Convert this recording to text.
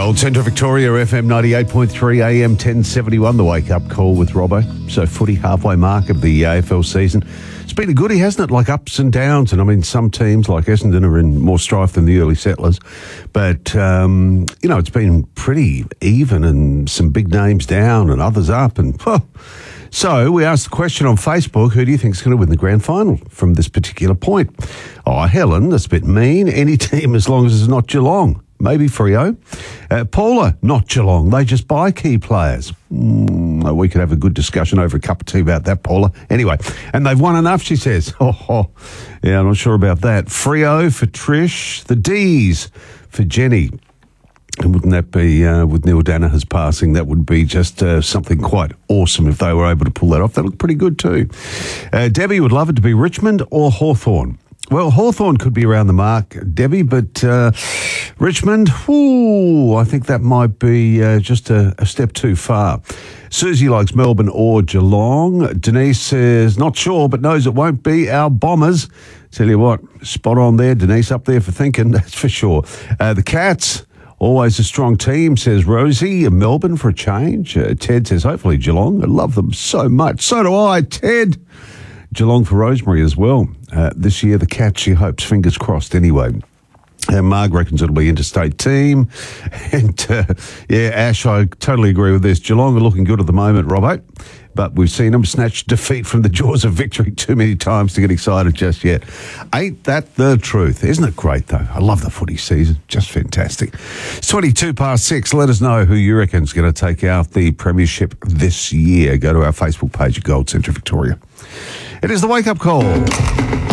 Gold Centre Victoria, FM 98.3, AM 1071, the wake-up call with Robbo. So footy halfway mark of the AFL season. It's been a goodie, hasn't it? Like ups and downs. And I mean, some teams like Essendon are in more strife than the early settlers. But, it's been pretty even and some big names down and others up. And so we asked the question on Facebook, who do you think is going to win the grand final from this particular point? Oh, Helen, that's a bit mean. Any team as long as it's not Geelong. Maybe Freo. Paula, not Geelong. They just buy key players. We could have a good discussion over a cup of tea about that, Paula. Anyway, and they've won enough, she says. Yeah, I'm not sure about that. Freo for Trish. The D's for Jenny. And wouldn't that be, with Neil Danaher's passing, that would be just something quite awesome if they were able to pull that off. That looked pretty good too. Debbie would love it to be Richmond or Hawthorn. Well, Hawthorn could be around the mark, Debbie, but Richmond, I think that might be just a step too far. Susie likes Melbourne or Geelong. Denise says, not sure, but knows it won't be our Bombers. Tell you what, spot on there, Denise, up there for thinking, that's for sure. The Cats, always a strong team, says Rosie. Melbourne for a change. Ted says, hopefully Geelong. I love them so much. So do I, Ted. Geelong for Rosemary as well. This year, the Cats, she hopes, fingers crossed anyway. Marg reckons it'll be interstate team. And, Ash, I totally agree with this. Geelong are looking good at the moment, Robbo. But we've seen them snatch defeat from the jaws of victory too many times to get excited just yet. Ain't that the truth? Isn't it great, though? I love the footy season. Just fantastic. It's 22 past 6. Let us know who you reckon is going to take out the premiership this year. Go to our Facebook page at Gold Centre Victoria. It is the wake-up call.